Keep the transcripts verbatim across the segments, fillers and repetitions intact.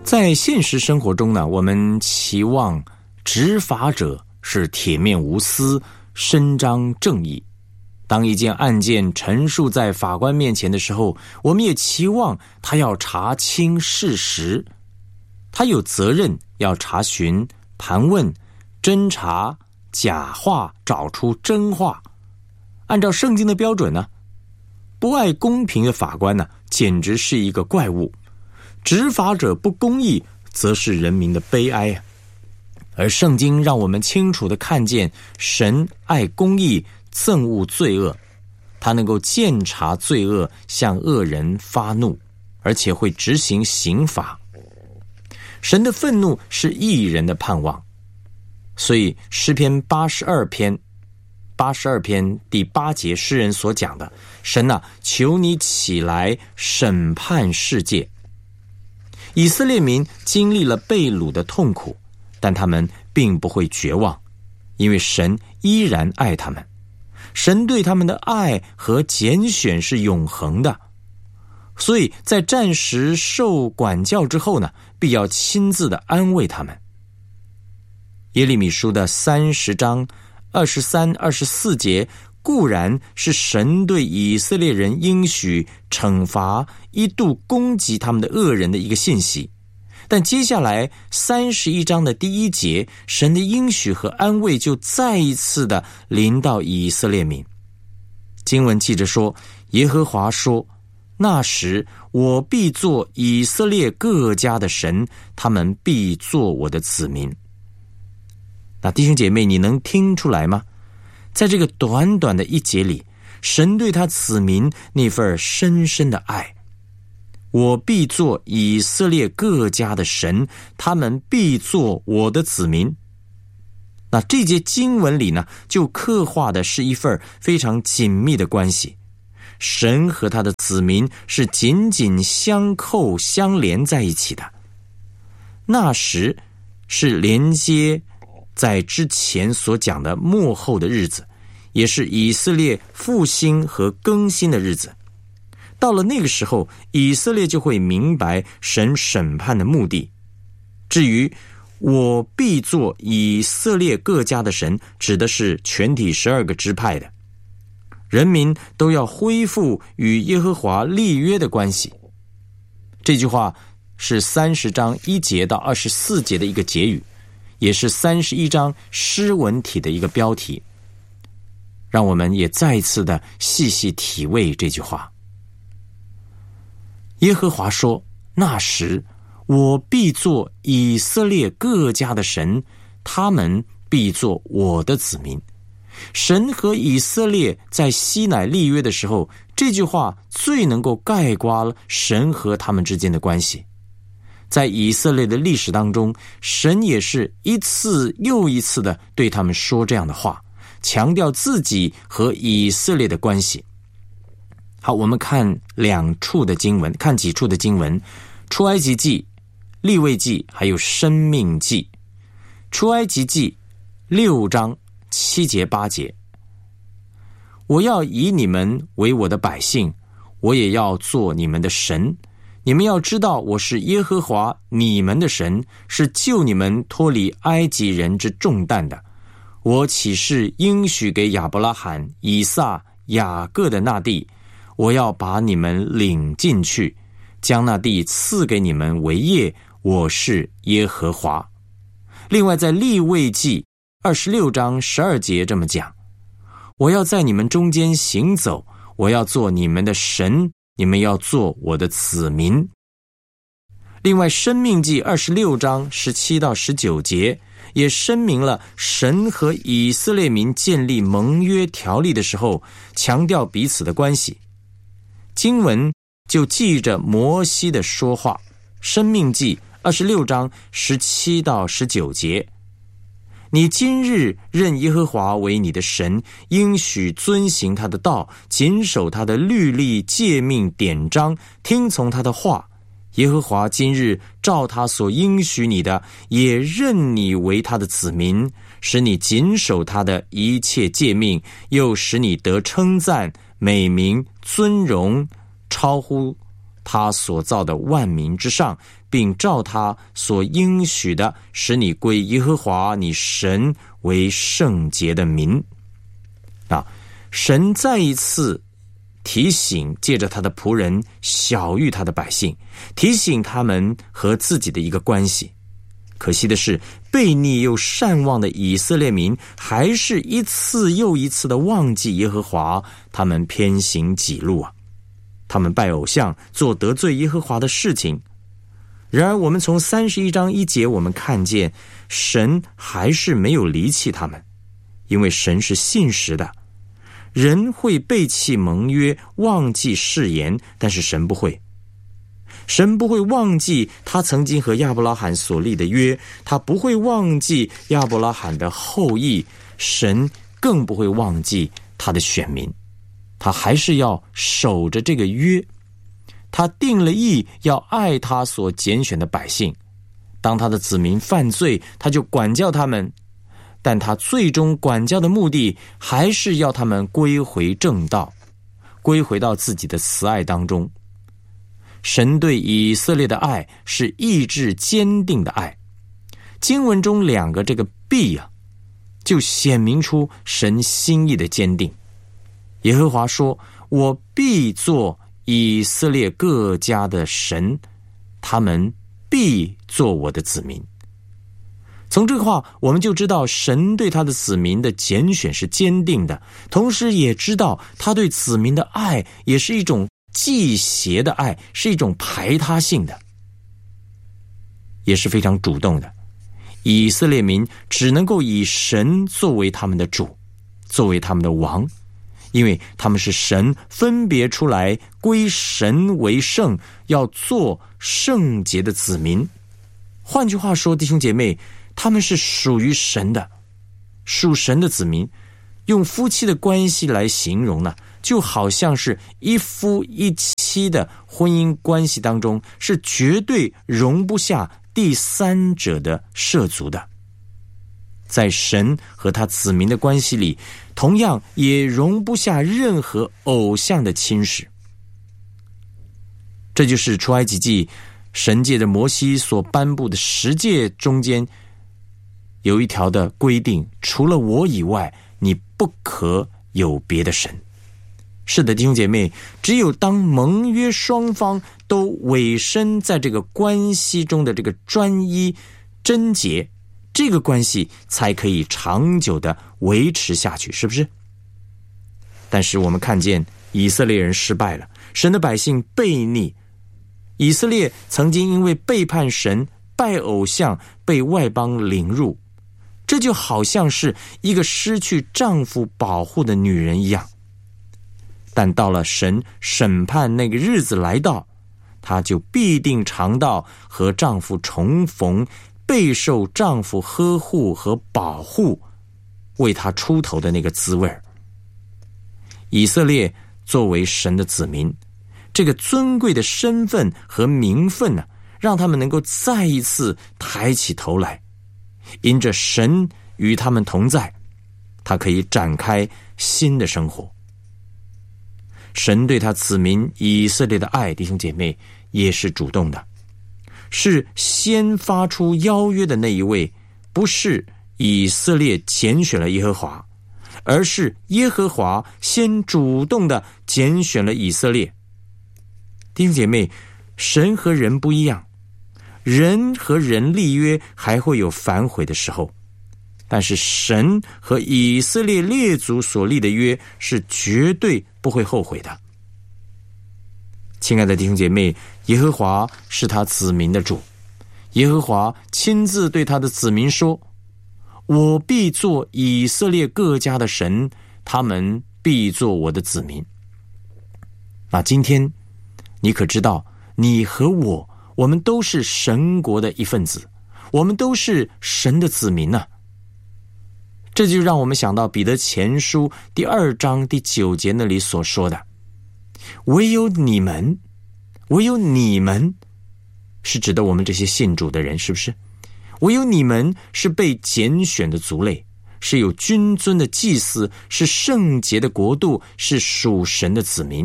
在现实生活中呢，我们期望执法者是铁面无私，伸张正义。当一件案件陈述在法官面前的时候，我们也期望他要查清事实，他有责任要查询、盘问、侦查假话，找出真话。按照圣经的标准呢，不爱公平的法官呢，简直是一个怪物。执法者不公义，则是人民的悲哀啊。而圣经让我们清楚地看见，神爱公义，憎恶罪恶，他能够鉴察罪恶，向恶人发怒，而且会执行刑罚。神的愤怒是义人的盼望，所以诗篇八十二篇八十二篇第八节，诗人所讲的，神啊，求你起来审判世界。以色列民经历了被掳的痛苦，但他们并不会绝望，因为神依然爱他们。神对他们的爱和拣选是永恒的，所以在暂时受管教之后呢，必要亲自的安慰他们。耶利米书的三十章二十三、二十四节，固然是神对以色列人应许惩罚一度攻击他们的恶人的一个信息，但接下来三十一章的第一节，神的应许和安慰就再一次的临到以色列民。经文记着说，耶和华说，那时我必做以色列各家的神，他们必做我的子民。那弟兄姐妹，你能听出来吗？在这个短短的一节里，神对他子民那份深深的爱。我必做以色列各家的神，他们必做我的子民。那这节经文里呢，就刻画的是一份非常紧密的关系。神和他的子民是紧紧相扣相连在一起的。那时是连接在之前所讲的末后的日子，也是以色列复兴和更新的日子。到了那个时候，以色列就会明白神审判的目的。至于我必做以色列各家的神，指的是全体十二个支派的人民都要恢复与耶和华立约的关系。这句话是三十章一节到二十四节的一个结语，也是三十一章诗文体的一个标题。让我们也再一次的细细体味这句话。耶和华说，那时我必做以色列各家的神，他们必做我的子民。神和以色列在西乃立约的时候，这句话最能够概括了神和他们之间的关系。在以色列的历史当中，神也是一次又一次的对他们说这样的话，强调自己和以色列的关系。好，我们看两处的经文，看几处的经文，出埃及记、利未记还有申命记。出埃及记六章七节八节，我要以你们为我的百姓，我也要做你们的神。你们要知道，我是耶和华你们的神，是救你们脱离埃及人之重担的。我岂是应许给亚伯拉罕、以撒、雅各的那地？我要把你们领进去，将那地赐给你们为业。我是耶和华。另外在利未记二十六章十二节这么讲，我要在你们中间行走，我要做你们的神，你们要做我的子民。另外申命记二十六章十七到十九节也声明了神和以色列民建立盟约条例的时候，强调彼此的关系。经文就记着摩西的说话，申命记二十六章十七到十九节，你今日认耶和华为你的神，应许遵行他的道，谨守他的律例诫命典章，听从他的话。耶和华今日照他所应许你的，也认你为他的子民，使你谨守他的一切诫命，又使你得称赞、美名、尊荣，超乎他所造的万民之上，并照他所应许的，使你归耶和华你神为圣洁的民。啊，神再一次提醒，借着他的仆人晓谕他的百姓，提醒他们和自己的一个关系。可惜的是，悖逆又善忘的以色列民，还是一次又一次的忘记耶和华，他们偏行己路啊！他们拜偶像，做得罪耶和华的事情。然而我们从三十一章一节，我们看见神还是没有离弃他们，因为神是信实的。人会背弃盟约，忘记誓言，但是神不会。神不会忘记他曾经和亚伯拉罕所立的约，他不会忘记亚伯拉罕的后裔，神更不会忘记他的选民，他还是要守着这个约。他定了义，要爱他所拣选的百姓。当他的子民犯罪，他就管教他们，但他最终管教的目的还是要他们归回正道，归回到自己的慈爱当中。神对以色列的爱是意志坚定的爱。经文中两个这个必啊，就显明出神心意的坚定。耶和华说，我必做以色列各家的神，他们必做我的子民。从这个话我们就知道，神对他的子民的拣选是坚定的，同时也知道他对子民的爱也是一种忌邪的爱，是一种排他性的，也是非常主动的。以色列民只能够以神作为他们的主，作为他们的王，因为他们是神分别出来归神为圣，要做圣洁的子民。换句话说，弟兄姐妹，他们是属于神的，属神的子民。用夫妻的关系来形容呢，就好像是一夫一妻的婚姻关系当中，是绝对容不下第三者的涉足的。在神和他子民的关系里，同样也容不下任何偶像的侵蚀。这就是出埃及记神借着摩西所颁布的十诫中间有一条的规定，除了我以外，你不可有别的神。是的，弟兄姐妹，只有当盟约双方都委身在这个关系中的这个专一贞洁，这个关系才可以长久的维持下去，是不是？但是我们看见以色列人失败了，神的百姓悖逆。以色列曾经因为背叛神，拜偶像，被外邦领入，这就好像是一个失去丈夫保护的女人一样。但到了神审判那个日子来到，她就必定尝到和丈夫重逢，备受丈夫呵护和保护，为她出头的那个滋味。以色列作为神的子民，这个尊贵的身份和名分呢、啊，让他们能够再一次抬起头来，因着神与他们同在，他可以展开新的生活。神对他子民以色列的爱，弟兄姐妹，也是主动的，是先发出邀约的那一位，不是以色列拣选了耶和华，而是耶和华先主动的拣选了以色列。弟兄姐妹，神和人不一样，人和人立约还会有反悔的时候，但是神和以色列列祖所立的约是绝对不会后悔的。亲爱的弟兄姐妹，耶和华是他子民的主，耶和华亲自对他的子民说，我必做以色列各家的神，他们必做我的子民。那今天你可知道，你和我，我们都是神国的一份子，我们都是神的子民啊。这就让我们想到彼得前书第二章第九节那里所说的，唯有你们，唯有你们，是指的我们这些信主的人，是不是？唯有你们是被拣选的族类，是有君尊的祭司，是圣洁的国度，是属神的子民，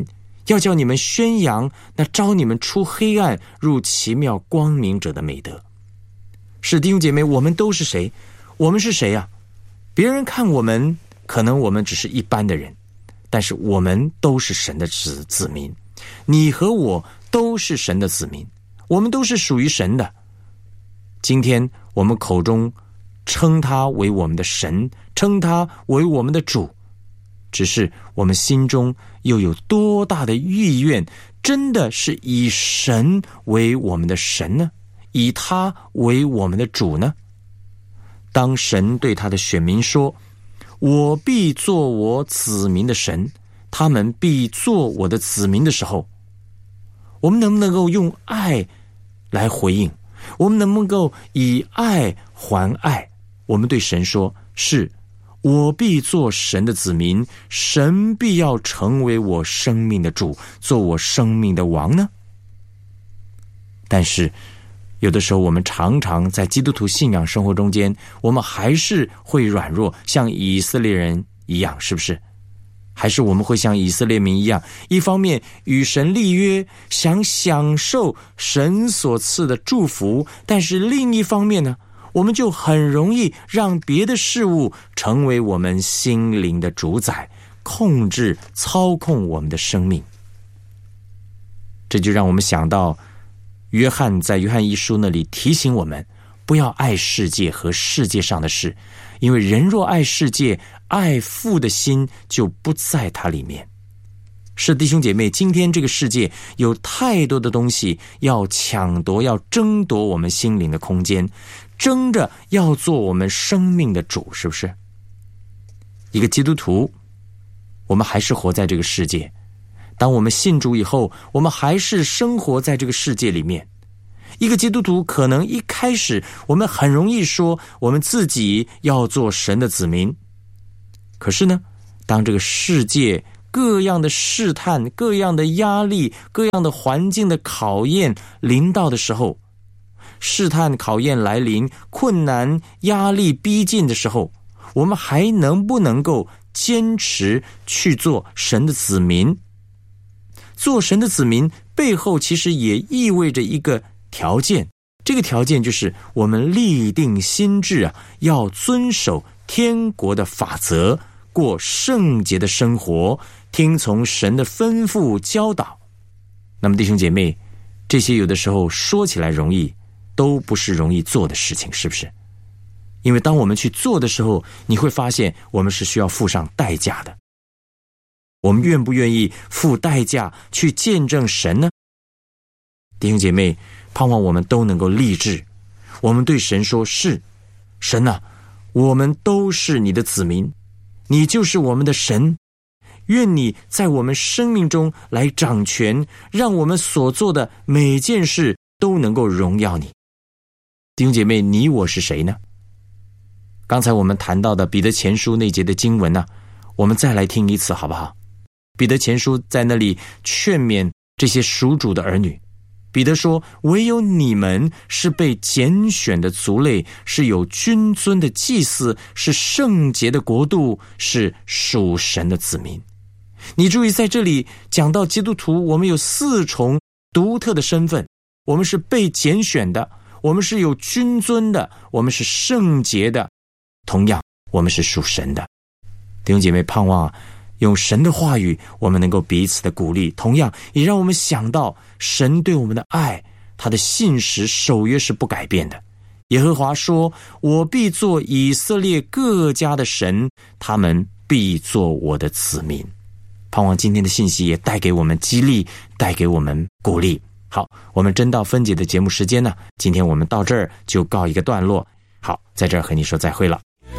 要叫你们宣扬那招你们出黑暗入奇妙光明者的美德。是弟兄姐妹，我们都是谁？我们是谁啊？别人看我们，可能我们只是一般的人，但是我们都是神的子子民。你和我都是神的子民，我们都是属于神的。今天我们口中称他为我们的神，称他为我们的主，只是我们心中又有多大的意愿，真的是以神为我们的神呢？以他为我们的主呢？当神对他的选民说，我必做我子民的神，他们必做我的子民的时候，我们能不能够用爱来回应？我们能不能够以爱还爱？我们对神说，是，我必做神的子民，神必要成为我生命的主，做我生命的王呢？但是有的时候我们常常在基督徒信仰生活中间，我们还是会软弱，像以色列人一样，是不是？还是我们会像以色列民一样，一方面与神立约，想享受神所赐的祝福，但是另一方面呢，我们就很容易让别的事物成为我们心灵的主宰，控制操控我们的生命。这就让我们想到约翰在约翰一书那里提醒我们，不要爱世界和世界上的事，因为人若爱世界，爱父的心就不在它里面。是弟兄姐妹，今天这个世界有太多的东西要抢夺，要争夺我们心灵的空间，争着要做我们生命的主，是不是？一个基督徒，我们还是活在这个世界，当我们信主以后，我们还是生活在这个世界里面。一个基督徒可能一开始我们很容易说我们自己要做神的子民，可是呢，当这个世界各样的试探、各样的压力、各样的环境的考验临到的时候，试探考验来临，困难压力逼近的时候，我们还能不能够坚持去做神的子民？做神的子民背后其实也意味着一个条件，这个条件就是我们立定心志啊，要遵守天国的法则，过圣洁的生活，听从神的吩咐教导。那么弟兄姐妹，这些有的时候说起来容易，都不是容易做的事情，是不是？因为当我们去做的时候，你会发现我们是需要付上代价的。我们愿不愿意付代价去见证神呢？弟兄姐妹，盼望我们都能够立志，我们对神说，是，神啊，我们都是你的子民，你就是我们的神，愿你在我们生命中来掌权，让我们所做的每件事都能够荣耀你。弟兄姐妹，你我是谁呢？刚才我们谈到的彼得前书那节的经文呢、啊，我们再来听一次好不好？彼得前书在那里劝勉这些属主的儿女，彼得说，唯有你们是被拣选的族类，是有君尊的祭司，是圣洁的国度，是属神的子民。你注意，在这里讲到基督徒，我们有四重独特的身份，我们是被拣选的，我们是有君尊的，我们是圣洁的，同样我们是属神的。弟兄姐妹，盼望用神的话语，我们能够彼此的鼓励，同样也让我们想到神对我们的爱，他的信实守约是不改变的。耶和华说，我必做以色列各家的神，他们必做我的子民。盼望今天的信息也带给我们激励，带给我们鼓励。好，我们真道分解的节目时间呢，今天我们到这儿就告一个段落。好，在这儿和你说再会了。